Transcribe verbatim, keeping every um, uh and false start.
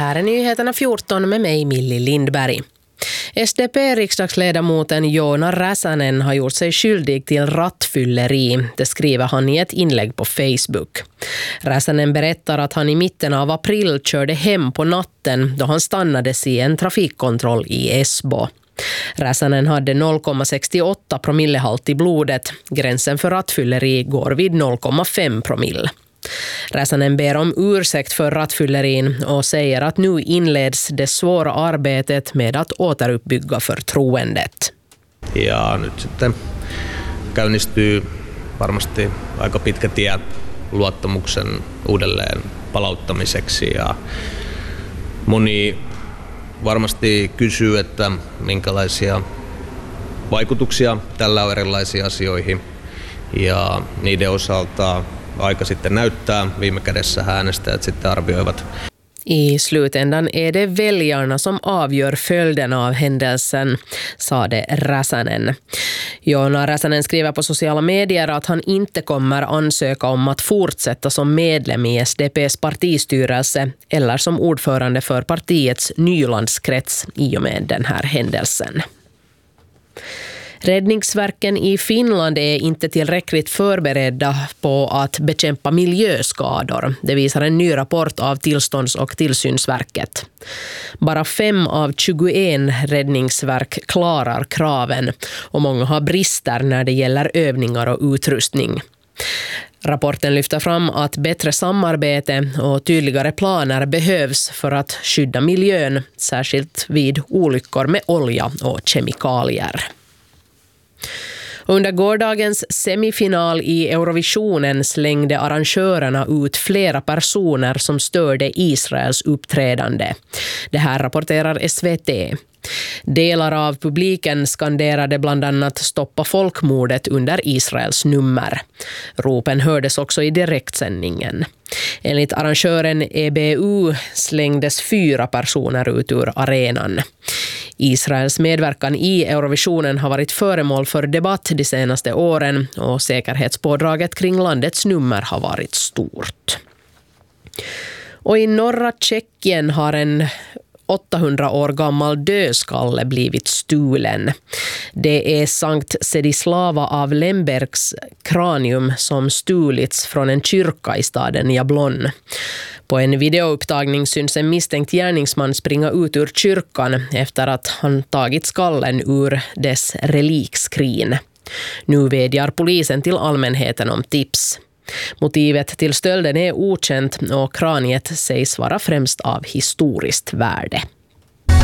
här är nyheterna fjorton med mig Milli Lindberg. S D P-riksdagsledamoten Joona Räsänen har gjort sig skyldig till rattfylleri. Det skriver han i ett inlägg på Facebook. Räsänen berättar att han i mitten av april körde hem på natten då han stannades i en trafikkontroll i Esbo. Räsänen hade noll komma sextioåtta promillehalt i blodet. Gränsen för rattfylleri går vid noll komma fem promille. Räsänen ber om ursäkt för rattfyllerin och säger att nu inleds det svåra arbetet med att återuppbygga förtroendet. Ja nyt sitten käynnistyy varmasti aika pitkä tie luottamuksen uudelleen palauttamiseksi ja moni varmasti kysyy, että minkälaisia vaikutuksia tällä on erilaisiin asioihin ja niiden osalta aika sitten näyttää. Viime kädessä äänestäjät sitten arvioivat. I slutändan är det väljarna som avgör följden av händelsen, sade Räsänen. Joona Räsänen skriver på sociala medier att han inte kommer ansöka om att fortsätta som medlem i S D P:s partistyrelse eller som ordförande för partiets Nylandskrets i och med den här händelsen. Räddningsverken i Finland är inte tillräckligt förberedda på att bekämpa miljöskador. Det visar en ny rapport av Tillstånds- och tillsynsverket. Bara fem av tjugoen räddningsverk klarar kraven och många har brister när det gäller övningar och utrustning. Rapporten lyfter fram att bättre samarbete och tydligare planer behövs för att skydda miljön, särskilt vid olyckor med olja och kemikalier. Under gårdagens semifinal i Eurovisionen slängde arrangörerna ut flera personer som störde Israels uppträdande. Det här rapporterar S V T. Delar av publiken skanderade bland annat stoppa folkmordet under Israels nummer. Ropen hördes också i direktsändningen. Enligt arrangören E B U slängdes fyra personer ut ur arenan. Israels medverkan i Eurovisionen har varit föremål för debatt de senaste åren och säkerhetspådraget kring landets nummer har varit stort. Och i norra Tjeckien har en åttahundra år gammal dödskalle blivit stulen. Det är Sankt Sedislava av Lembergs kranium som stulits från en kyrka i staden Jablon. På en videoupptagning syns en misstänkt gärningsman springa ut ur kyrkan efter att han tagit skallen ur dess relikskrin. Nu vädjar polisen till allmänheten om tips. Motivet till stölden är okänt och kraniet sägs vara främst av historiskt värde.